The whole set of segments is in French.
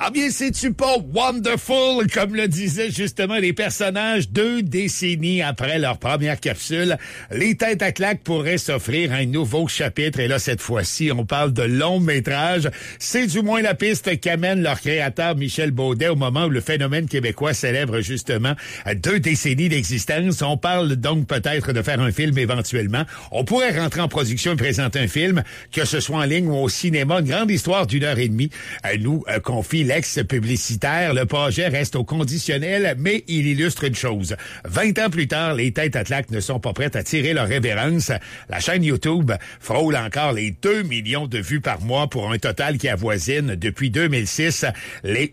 Ah bien, c'est-tu pas wonderful, comme le disaient justement les personnages 2 décennies après leur première capsule? Les têtes à claques pourraient s'offrir un nouveau chapitre. Et là, cette fois-ci, on parle de long métrage. C'est du moins la piste qu'amène leur créateur Michel Beaudet au moment où le phénomène québécois célèbre justement 2 décennies d'existence. On parle donc peut-être de faire un film éventuellement. On pourrait rentrer en production et présenter un film, que ce soit en ligne ou au cinéma. Une grande histoire d'1h30 nous confie l'ex-publicitaire. Le projet reste au conditionnel, mais il illustre une chose. 20 ans plus tard, les têtes à claques ne sont pas prêtes à tirer leur révérence. La chaîne YouTube frôle encore les 2 millions de vues par mois pour un total qui avoisine depuis 2006 les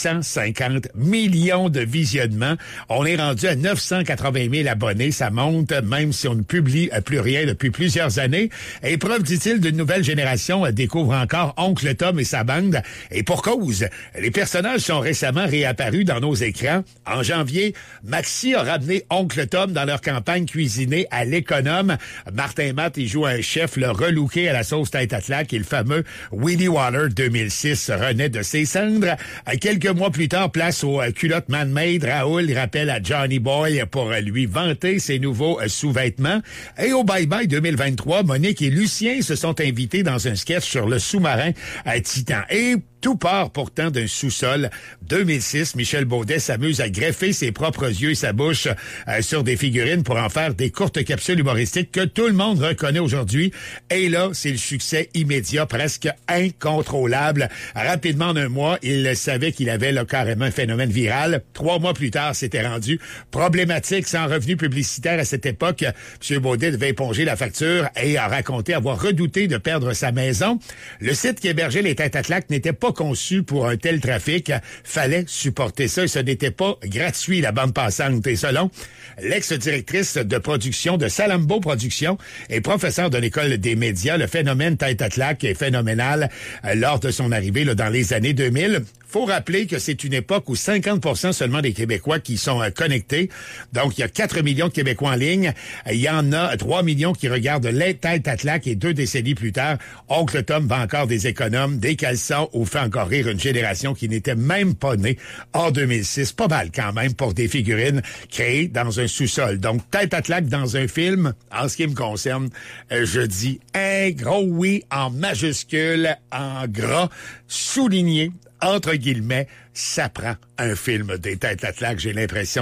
850 millions de visionnements. On est rendu à 980 000 abonnés. Ça monte même si on ne publie plus rien depuis plusieurs années. Épreuve, dit-il, d'une nouvelle génération découvre encore Oncle Tom et sa bande. Et pour cause, les personnages sont récemment réapparus dans nos écrans. En janvier, Maxi a ramené Oncle Tom dans leur campagne cuisinée à l'économe. Martin Matt y joue un chef, le relooké à la sauce tête à claque, et le fameux Willy Waller 2006 renaît de ses cendres. Quelques mois plus tard, place aux culottes man-made. Raoul rappelle à Johnny Boy pour lui vanter ses nouveaux sous-vêtements. Et au Bye Bye 2023, Monique et Lucien se sont invités dans un sketch sur le sous-marin à Titan. Et tout part pourtant d'un sous-sol. 2006, Michel Beaudet s'amuse à greffer ses propres yeux et sa bouche sur des figurines pour en faire des courtes capsules humoristiques que tout le monde reconnaît aujourd'hui. Et là, c'est le succès immédiat, presque incontrôlable. Rapidement, en un mois, il savait qu'il avait là, carrément un phénomène viral. 3 mois plus tard, c'était rendu problématique. Sans revenu publicitaire à cette époque, M. Beaudet devait éponger la facture et a raconté avoir redouté de perdre sa maison. Le site qui hébergeait les têtes à claques n'était pas conçu pour un tel trafic. Fallait supporter ça et ce n'était pas gratuit, la bande passante. Et selon l'ex-directrice de production de Salambo Productions et professeure de l'école des médias, le phénomène tête à claque est phénoménal lors de son arrivée là, dans les années 2000. Faut rappeler que c'est une époque où 50% seulement des Québécois qui sont connectés. Donc, il y a 4 millions de Québécois en ligne. Il y en a 3 millions qui regardent les têtes à claques et 2 décennies plus tard, Oncle Tom vend encore des économes, des caleçons ou fait encore rire une génération qui n'était même pas née en 2006. Pas mal quand même pour des figurines créées dans un sous-sol. Donc, tête à claque dans un film, en ce qui me concerne, je dis un gros oui en majuscule, en gras, souligné, entre guillemets, ça prend un film des têtes à claques, j'ai l'impression.